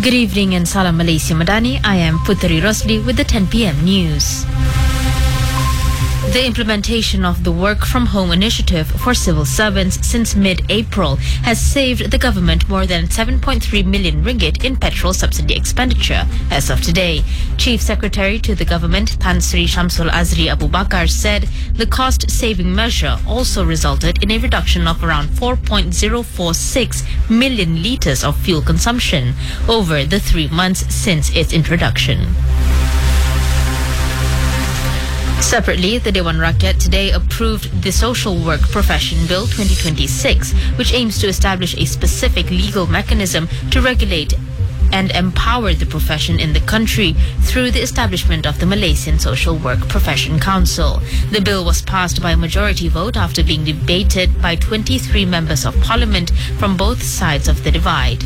Good evening and Salam Malaysia Madani. I am Puteri Rosli with the 10 p.m. news. The implementation of the Work from Home initiative for civil servants since mid-April has saved the government more than 7.3 million ringgit in petrol subsidy expenditure as of today. Chief Secretary to the government, Tan Sri Shamsul Azri Abu Bakar, said the cost-saving measure also resulted in a reduction of around 4.046 million litres of fuel consumption over the 3 months since its introduction. Separately, the Dewan Rakyat today approved the Social Work Profession Bill 2026, which aims to establish a specific legal mechanism to regulate and empower the profession in the country through the establishment of the Malaysian Social Work Profession Council. The bill was passed by a majority vote after being debated by 23 members of parliament from both sides of the divide.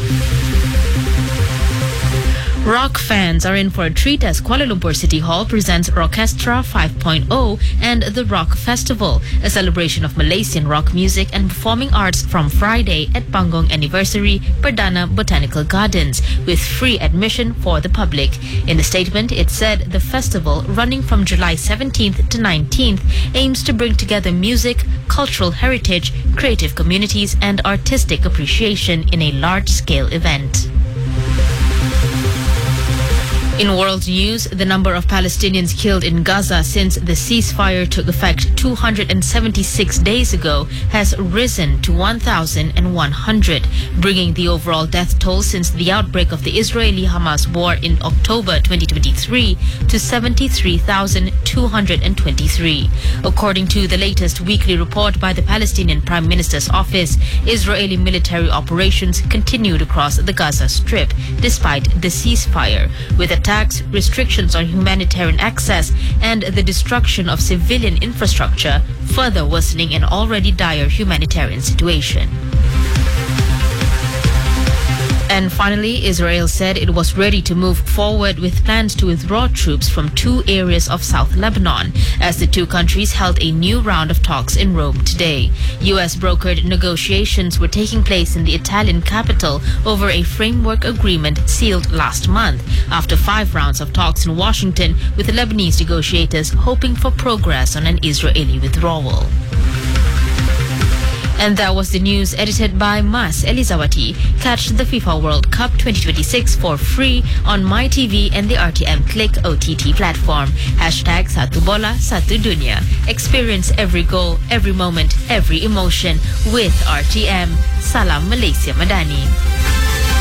Rock fans are in for a treat as Kuala Lumpur City Hall presents Rockestra 5.0 and the Rock Festival, a celebration of Malaysian rock music and performing arts from Friday at Pangong Anniversary Perdana Botanical Gardens, with free admission for the public. In a statement, it said the festival, running from July 17th to 19th, aims to bring together music, cultural heritage, creative communities and artistic appreciation in a large-scale event. In world news, the number of Palestinians killed in Gaza since the ceasefire took effect 276 days ago has risen to 1,100, bringing the overall death toll since the outbreak of the Israeli-Hamas war in October 2023 to 73,223. According to the latest weekly report by the Palestinian Prime Minister's office, Israeli military operations continued across the Gaza Strip despite the ceasefire, with attacks, restrictions on humanitarian access, and the destruction of civilian infrastructure, further worsening an already dire humanitarian situation. And finally, Israel said it was ready to move forward with plans to withdraw troops from 2 areas of South Lebanon as the 2 countries held a new round of talks in Rome today. U.S. brokered negotiations were taking place in the Italian capital over a framework agreement sealed last month after 5 rounds of talks in Washington, with Lebanese negotiators hoping for progress on an Israeli withdrawal. And that was the news edited by Mas Elizawati. Catch the FIFA World Cup 2026 for free on MyTV and the RTM Click OTT platform. Hashtag Satu Bola Satu Dunia. Experience every goal, every moment, every emotion with RTM. Salam Malaysia Madani.